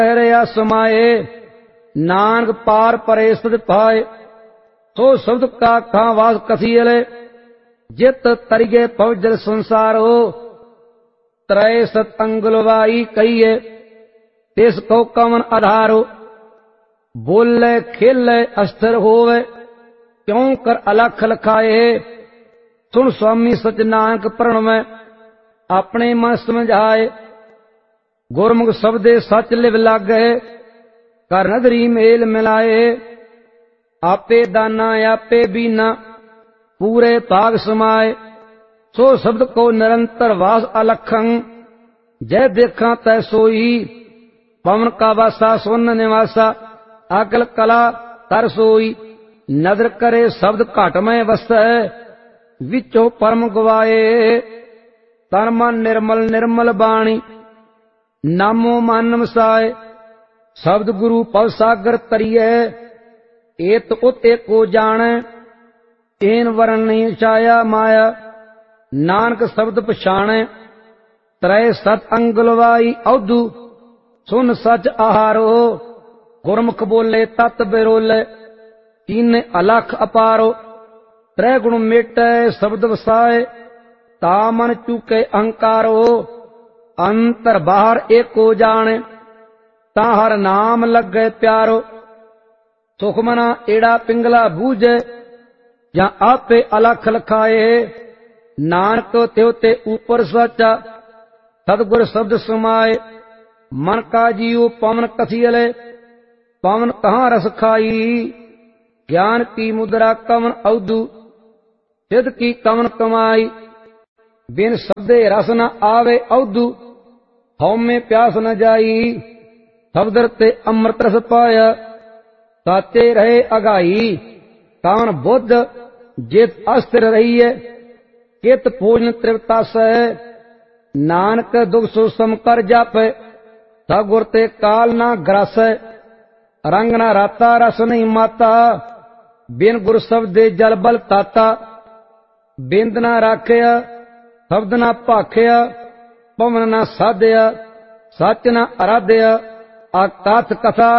रहा समाए, नानक पार परे सद पाए। सो शब्द का कहाँ वास कथियले, जित तरिगे पवजल संसारो। त्रय सत अंगुलवाई कहिए, तिस को कवन आधारो। बोले खेले अस्थिर होवे, क्यों कर अलख लखाए। सुन स्वामी सच नानक प्रणव, अपने मन समझाए। गुरमुख शब्दे सच लिव लागे, कर नगरी मेल मिलाए। आपे दाना आपे बीना, पूरे भाग समाए। सो शब्द को निरंतर वास अलखं, जय देखा तै सोई। पवन का वासा सुन निवासा, अकल कला तर सोई। नजर करे शब्द घट में वसै, विचों परम गवाए। तन मन निर्मल निर्मल बाणी, नामो मन वसाए। शब्द गुरु पव सागर तरिए, एत उत एको जाने। एन वरण नहीं छाया माया, नानक शब्द पछाणे। त्रय सत अंगुलवाई औधु, सुन सच आहारो। गुरमुख बोले तत बिरोले, तीन अलख अपारो। त्रै गुण मेटे शब्द वसाए, ता मन चूके अहंकारो। अंतर बाहर एको जाने, ता हर नाम लगे प्यारो। सुखमना एड़ा पिंगला बूझे, या आपे अलख लखाए। नानक त्यो ते ऊपर सचा, सतगुर शब्द समाए। मन का जीव पवन कथियले, पवन कहाँ रस खाई। ज्ञान की मुद्रा कवन औधु, सिद्ध की कवन कमाई। बिन शब्दे रस न आवे औधु, हौ में प्यास न जाई। शब्द ते अमृत रस पाया, साचे रहे अगाई। कान बुद्ध जित अस्थिर रहिए, कित भोजन तृप्ता सै। नानक दुख सो सम कर जापे, सगुर ते काल ना ग्रासै। रंग ना राता रस नहीं माता, बिन गुर शब्दे जल बल ताता। बिंद ना राखिया, शब्द ना भाखिया। पवन ना साधया, सच ना आराध्या। अकथ कथा